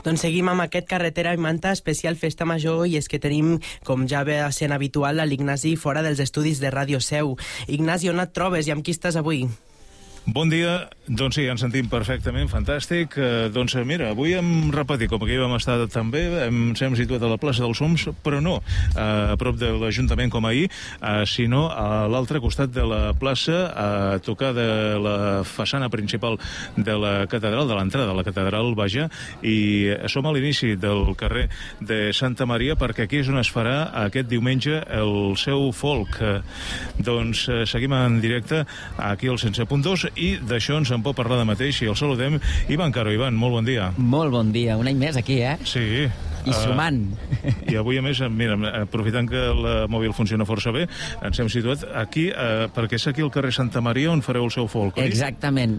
Doncs seguim amb aquest Carretera i Manta especial Festa Major, i és que tenim, com ja ve sent habitual, l'Ignasi fora dels estudis de Ràdio Seu. Ignasi, on et trobes i amb qui estàs avui? Bon dia, doncs sí, ens sentim perfectament, fantàstic. Doncs mira, avui hem repetit, com que hi vam estar també, ens hem situat a la plaça dels Oms, però no a prop de l'Ajuntament com ahir, sinó a l'altre costat de la plaça, a tocar de la façana principal de la catedral, de l'entrada de la catedral, vaja, i som a l'inici del carrer de Santa Maria, perquè aquí és on es farà aquest diumenge el seu folk. Doncs seguim en directe aquí al 107.2, i d'això ens en pot parlar de mateix i el saludem. Ivan Caro. Ivan, molt bon dia. Molt bon dia, un any més aquí, Sí. I sumant. I avui, a més, mira, aprofitant que el mòbil funciona força bé, ens hem situat aquí, perquè és aquí al carrer Santa Maria on fareu el seu folk, oi? Exactament.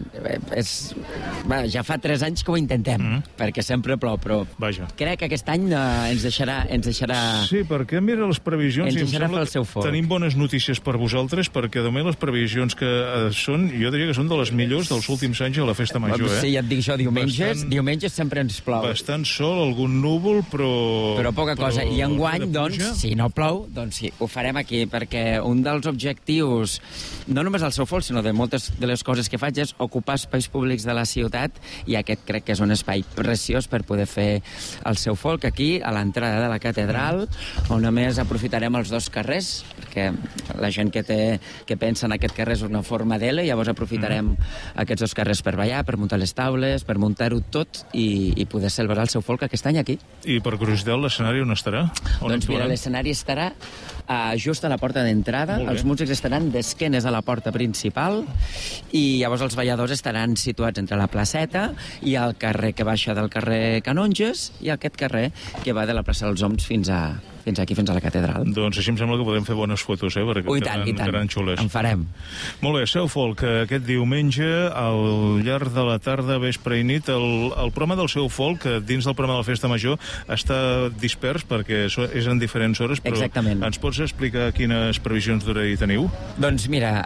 Ja fa 3 anys que ho intentem, perquè sempre plou, però vaja, crec que aquest any ens deixarà... Sí, perquè mira les previsions, ens deixarà fer el seu folk. Tenim bones notícies per vosaltres, perquè de moment les previsions que són, jo diria que són de les millors dels últims anys a la Festa Major, Sí, ja et dic jo, diumenges sempre ens plou. Bastant sol, algun núvol, però poca cosa. I enguany, doncs, si no plou, doncs sí, ho farem aquí, perquè un dels objectius, no només del seu folk, sinó de moltes de les coses que faig, és ocupar espais públics de la ciutat, i aquest crec que és un espai preciós per poder fer el seu folk aquí, a l'entrada de la catedral, on a més aprofitarem els 2 carrers, perquè la gent que pensa en aquest carrer és una forma d'L, llavors aprofitarem aquests 2 carrers per ballar, per muntar les taules, per muntar-ho tot i poder celebrar el seu folk aquest any aquí. I per curiositat, l'escenari on estarà? Doncs mira, l'escenari estarà just a la porta d'entrada, els músics estaran d'esquenes a la porta principal, i llavors els balladors estaran situats entre la placeta i el carrer que baixa del carrer Canonges i aquest carrer que va de la plaça dels Oms fins aquí, fins a la catedral. Doncs així em sembla que podem fer bones fotos, perquè quedaran xules. En farem. Molt bé, seu folk, aquest diumenge, al llarg de la tarda, vespre i nit, el programa del seu folk, dins del programa de la Festa Major, està dispers, perquè és en diferents hores, però exactament. Ens pots explicar quines previsions d'horari teniu? Doncs mira,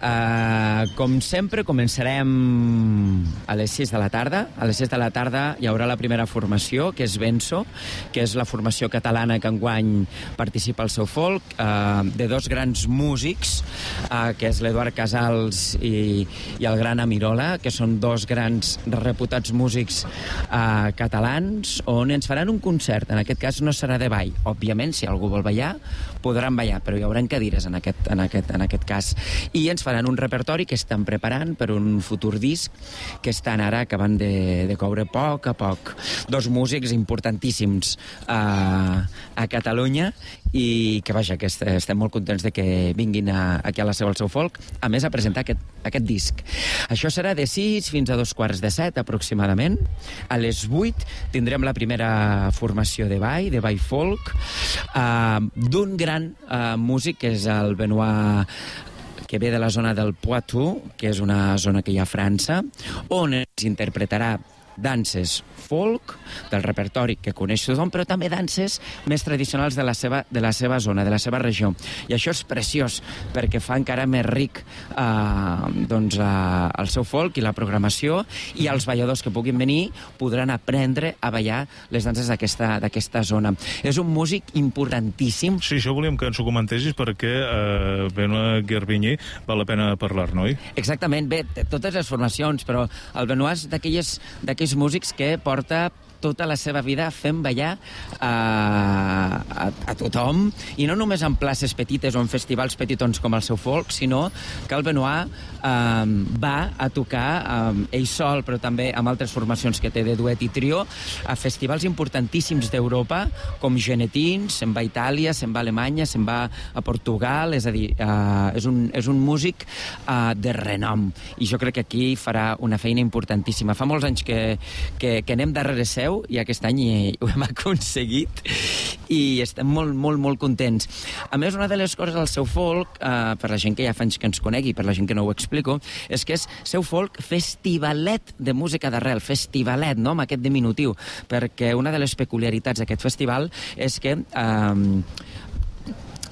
com sempre, començarem a les 6 de la tarda. A les 6 de la tarda hi haurà la primera formació, que és Benso, que és la formació catalana que enguany participa al seu folk, de 2 grans músics, que és l'Eduard Casals i el gran Amirola, que són 2 grans reputats músics catalans, on ens faran un concert. En aquest cas no serà de ball. Òbviament, si algú vol ballar, podran ballar, però hi haurà cadires en aquest cas. I ens faran un repertori que estan preparant per un futur disc que estan ara acabant de coure a poc a poc. 2 músics importantíssims a Catalunya, i que vaja, que estem molt contents de que vinguin aquí a la Seu al seu folk, a més a presentar aquest disc. Això serà de 6 fins a 2:15 aproximadament. A les 8 tindrem la primera formació de ball folk, d'un gran músic que és el Benoit, que ve de la zona del Poitou, que és una zona que hi ha a França, on ens interpretarà danses folk, del repertori que coneix tothom, però també danses més tradicionals de la seva zona, de la seva regió. I això és preciós, perquè fa encara més ric el seu folk i la programació, i els balladors que puguin venir podran aprendre a ballar les danses d'aquesta zona. És un músic importantíssim. Sí, això volíem que ens ho comentessis, perquè Benoit Gervinyer val la pena parlar-ne, oi? Exactament, bé, totes les formacions, però el Benoit és d'aquells músics que porta tota la seva vida fent ballar a tothom, i no només en places petites o en festivals petitons com el seu folk, sinó que el Benoit va a tocar ell sol, però també amb altres formacions que té de duet i trio, a festivals importantíssims d'Europa, com Genetins, se'n va a Itàlia, se'n va a Alemanya, se'n va a Portugal, és a dir, és un músic de renom, i jo crec que aquí farà una feina importantíssima. Fa molts anys que anem darrere seu, i aquest any ho hem aconseguit, i estem molt, molt, molt contents. A més, una de les coses del seu folk, per la gent que ja fa anys que ens conegui, per la gent que no ho explico, és que és seu folk festivalet de música d'arrel, festivalet, no?, amb aquest diminutiu, perquè una de les peculiaritats d'aquest festival és que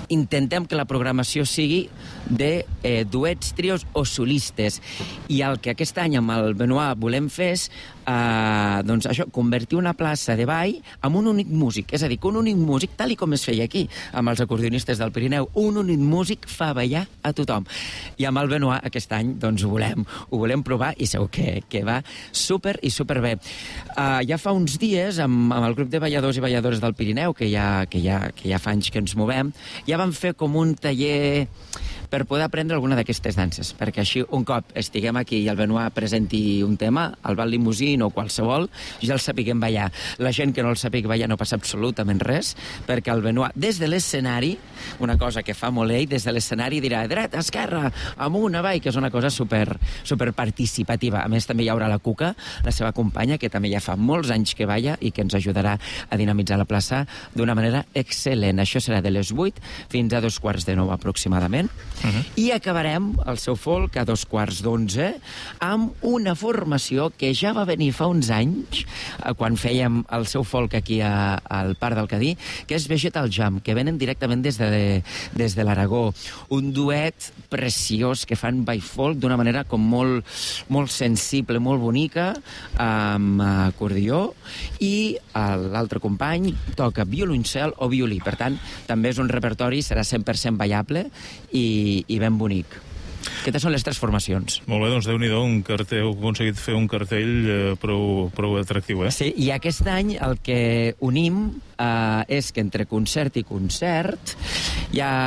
intentem que la programació sigui de duets, trios o solistes. I el que aquest any amb el Benoit volem fer és doncs això, convertir una plaça de ball en un únic músic. És a dir, que un únic músic, tal i com es feia aquí, amb els acordionistes del Pirineu, un únic músic fa ballar a tothom. I amb el Benoit aquest any doncs ho volem provar i segur que va super i super bé. Ja fa uns dies, amb el grup de balladors i balladores del Pirineu, que ja fa anys que ens movem, ja vam fer com un taller per poder aprendre alguna d'aquestes danses, perquè així un cop estiguem aquí i el Benoit presenti un tema, el ball limusín o qualsevol, ja el sapiguem ballar. La gent que no el sàpiga ballar no passa absolutament res, perquè el Benoit, des de l'escenari, una cosa que fa molt ell, des de l'escenari dirà dreta, esquerra, amunt, avall, que és una cosa super participativa. A més, també hi haurà la Cuca, la seva companya, que també ja fa molts anys que balla i que ens ajudarà a dinamitzar la plaça d'una manera excel·lent. Això serà de les 8 fins a 8:45 aproximadament. I acabarem el seu folk a 11:45 amb una formació que ja va venir fa uns anys, quan fèiem el seu folk aquí al Parc del Cadí, que és Vegetal Jam, que venen directament des de l'Aragó. Un duet preciós que fan ball folk d'una manera com molt sensible, molt bonica, amb acordió, i l'altre company toca violoncel o violí. Per tant, també és un repertori, serà 100% ballable i ben bonic. Aquestes són les 3 formacions. Molt bé, doncs Déu-n'hi-do, heu aconseguit fer un cartell prou atractiu, eh? Sí, i aquest any el que unim és que entre concert i concert hi ha